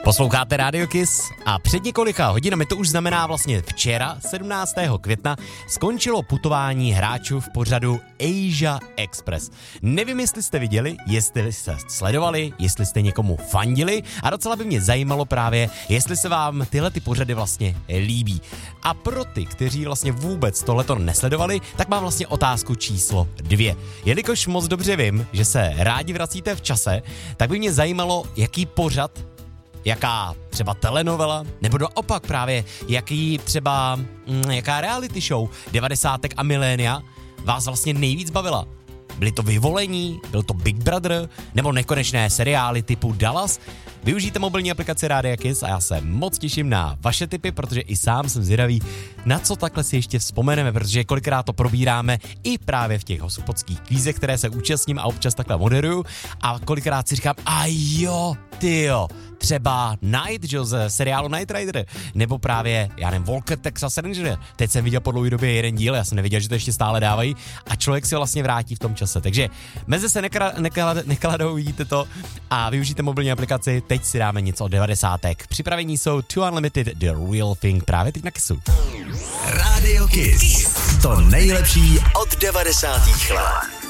Posloucháte Radio Kiss a před několika hodinami, to už znamená vlastně včera, 17. května, skončilo putování hráčů v pořadu Asia Express. Nevím, jestli jste viděli, jestli jste sledovali, jestli jste někomu fandili a docela by mě zajímalo právě, jestli se vám tyhle ty pořady vlastně líbí. A pro ty, kteří vlastně vůbec tohleto nesledovali, tak mám vlastně otázku číslo 2. Jelikož moc dobře vím, že se rádi vracíte v čase, tak by mě zajímalo, jaký pořad, jaká třeba telenovela, nebo naopak právě jaká reality show 90. a milénia vás vlastně nejvíc bavila. Byly to Vyvolení, byl to Big Brother, nebo nekonečné seriály typu Dallas. Využijte mobilní aplikaci Rádia Kiss a já se moc těším na vaše tipy, protože i sám jsem zvědavý, na co takhle si ještě vzpomeneme, protože kolikrát to probíráme i právě v těch hospodských kvízech, které se účastním a občas takhle moderuju a kolikrát si říkám, a jo, tyjo, třeba Night, že ze seriálu Knight Rider, nebo právě, já nevím, Walker Texas Ranger. Teď jsem viděl po dlouhé době jeden díl, já jsem nevěděl, že to ještě stále dávají a člověk si vlastně vrátí v tom čase. Takže meze se nekladou, vidíte to a využijte mobilní aplikaci, teď si dáme něco od 90. Připravení jsou Too Unlimited, The Real Thing, právě teď na Kissu. Radio Kiss, to nejlepší od 90. let.